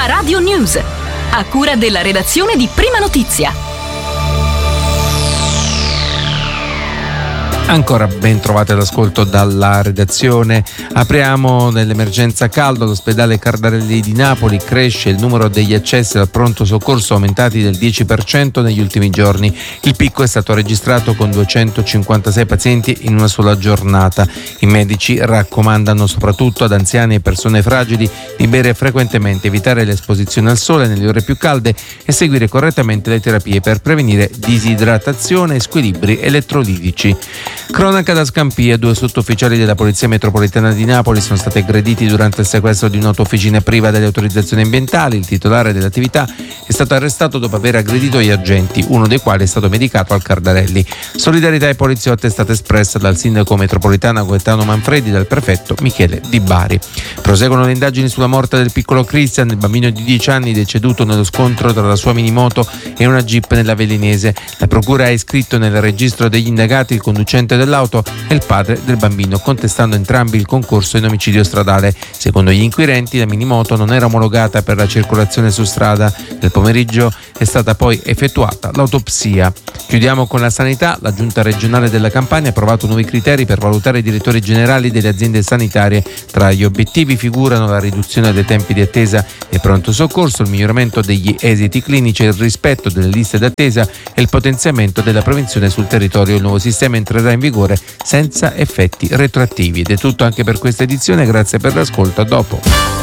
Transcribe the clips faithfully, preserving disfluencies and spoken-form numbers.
Prima Radio News, a cura della redazione di Prima Notizia. Ancora ben trovate all'ascolto dalla redazione. Apriamo nell'emergenza caldo. All'ospedale Cardarelli di Napoli cresce il numero degli accessi al pronto soccorso, aumentati del dieci per cento negli ultimi giorni. Il picco è stato registrato con duecentocinquantasei pazienti in una sola giornata. I medici raccomandano soprattutto ad anziani e persone fragili di bere frequentemente, evitare l'esposizione al sole nelle ore più calde e seguire correttamente le terapie per prevenire disidratazione e squilibri elettrolitici. Cronaca da Scampia: due sottufficiali della Polizia Metropolitana di Napoli sono stati aggrediti durante il sequestro di un'autofficina priva delle autorizzazioni ambientali. Il titolare dell'attività è stato arrestato dopo aver aggredito gli agenti, uno dei quali è stato medicato al Cardarelli. Solidarietà ai poliziotti è stata espressa dal sindaco metropolitano Gaetano Manfredi e dal prefetto Michele Di Bari. Proseguono le indagini sulla morte del piccolo Christian, il bambino di dieci anni deceduto nello scontro tra la sua minimoto e una jeep nella Velinese. La procura ha iscritto nel registro degli indagati il conducente dell'auto e il padre del bambino, contestando entrambi il concorso in omicidio stradale. Secondo gli inquirenti, la minimoto non era omologata per la circolazione su strada. Nel pomeriggio è stata poi effettuata l'autopsia. Chiudiamo con la sanità. La Giunta regionale della Campania ha approvato nuovi criteri per valutare i direttori generali delle aziende sanitarie. Tra gli obiettivi figurano la riduzione dei tempi di attesa e pronto soccorso, il miglioramento degli esiti clinici, il rispetto delle liste d'attesa e il potenziamento della prevenzione sul territorio. Il nuovo sistema entrerà in vigore senza effetti retroattivi. Ed è tutto anche per questa edizione. Grazie per l'ascolto, a dopo.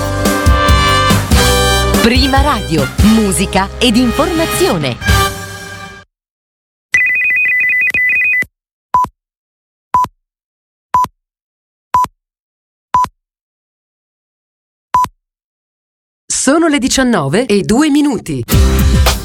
Prima Radio, musica ed informazione. Sono le diciannove e due minuti.